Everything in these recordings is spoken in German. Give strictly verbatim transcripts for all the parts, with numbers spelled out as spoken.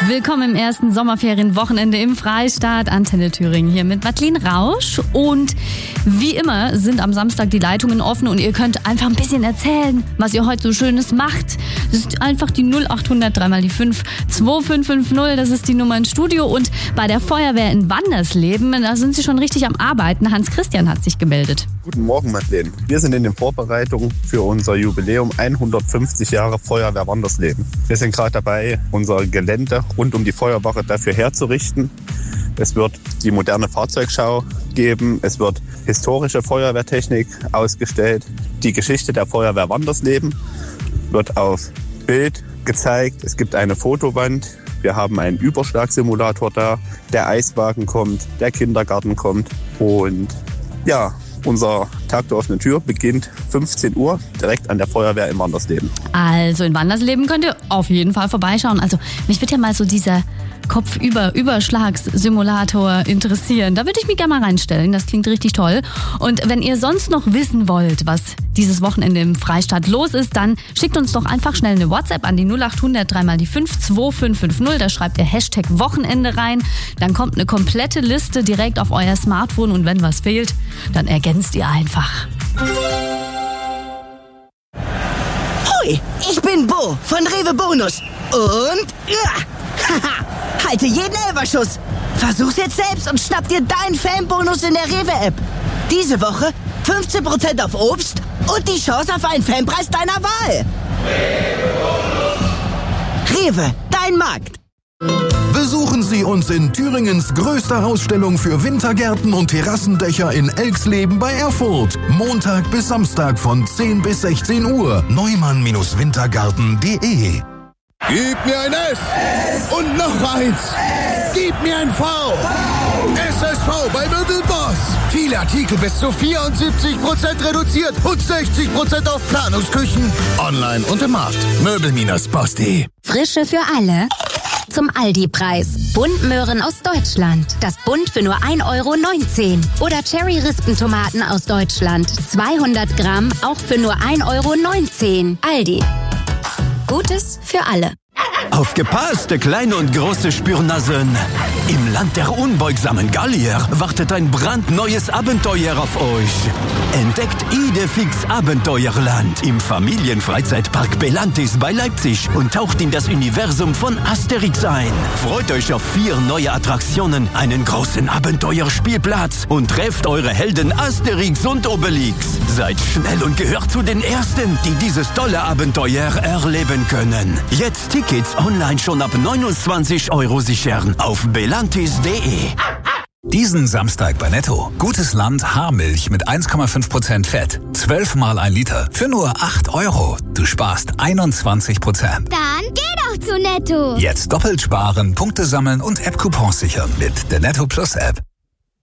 Willkommen im ersten Sommerferienwochenende im Freistaat. Antenne Thüringen hier mit Madeleine Rausch. Und wie immer sind am Samstag die Leitungen offen und ihr könnt einfach ein bisschen erzählen, was ihr heute so Schönes macht. Das ist einfach die null acht hundert drei mal die fünf zwei fünf fünf null. Das ist die Nummer ins Studio. Und bei der Feuerwehr in Wandersleben, da sind sie schon richtig am Arbeiten. Hans Christian hat sich gemeldet. Guten Morgen, Madeleine. Wir sind in den Vorbereitungen für unser Jubiläum hundertfünfzig Jahre Feuerwehr Wandersleben. Wir sind gerade dabei, unser Gelände rund um die Feuerwache dafür herzurichten. Es wird die moderne Fahrzeugschau geben. Es wird historische Feuerwehrtechnik ausgestellt. Die Geschichte der Feuerwehr Wandersleben wird auf Bild gezeigt. Es gibt eine Fotowand. Wir haben einen Überschlagsimulator da. Der Eiswagen kommt, der Kindergarten kommt. Und ja, unser Tag der offenen Tür beginnt fünfzehn Uhr direkt an der Feuerwehr in Wandersleben. Also in Wandersleben könnt ihr auf jeden Fall vorbeischauen. Also mich würde ja mal so dieser Kopfüber-Überschlagssimulator interessieren. Da würde ich mich gerne mal reinstellen. Das klingt richtig toll. Und wenn ihr sonst noch wissen wollt, was dieses Wochenende im Freistaat los ist, dann schickt uns doch einfach schnell eine WhatsApp an die null acht hundert drei mal die fünf zwei fünf fünf null. Da schreibt ihr Hashtag Wochenende rein. Dann kommt eine komplette Liste direkt auf euer Smartphone und wenn was fehlt, dann ergänzt ihr einfach. Hoi, ich bin Bo von Rewe Bonus. Und ja, haha, halte jeden Elferschuss. Versuch's jetzt selbst und schnapp dir deinen Fanbonus in der Rewe-App. Diese Woche fünfzehn Prozent auf Obst und die Chance auf einen Fanpreis deiner Wahl. Rewe, dein Markt. Besuchen Sie uns in Thüringens größter Ausstellung für Wintergärten und Terrassendächer in Elxleben bei Erfurt. Montag bis Samstag von zehn bis sechzehn Uhr. Neumann Wintergarten punkt de. Gib mir ein S und noch eins. Gib mir ein V. S S V bei Möbelboss. Viele Artikel bis zu vierundsiebzig Prozent reduziert und sechzig Prozent auf Planungsküchen. Online und im Markt. Möbel-boss punkt de. Frische für alle. Zum Aldi-Preis. Buntmöhren aus Deutschland. Das Bund für nur ein Euro neunzehn. Oder Cherry-Rispentomaten aus Deutschland. zweihundert Gramm, auch für nur ein Euro neunzehn. Aldi. Gutes für alle. Aufgepasst, kleine und große Spürnasen. Im Land der unbeugsamen Gallier wartet ein brandneues Abenteuer auf euch. Entdeckt Idefix Abenteuerland im Familienfreizeitpark Belantis bei Leipzig und taucht in das Universum von Asterix ein. Freut euch auf vier neue Attraktionen, einen großen Abenteuerspielplatz und trefft eure Helden Asterix und Obelix. Seid schnell und gehört zu den Ersten, die dieses tolle Abenteuer erleben können. Jetzt Tickets online schon ab neunundzwanzig Euro sichern auf belantis punkt de. Diesen Samstag bei Netto. Gutes Land Haarmilch mit eins Komma fünf Prozent Fett. zwölf Mal ein Liter für nur acht Euro. Du sparst einundzwanzig Prozent. Dann geh doch zu Netto. Jetzt doppelt sparen, Punkte sammeln und App-Coupons sichern mit der Netto Plus App.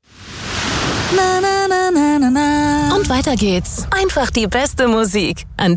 Und weiter geht's. Einfach die beste Musik.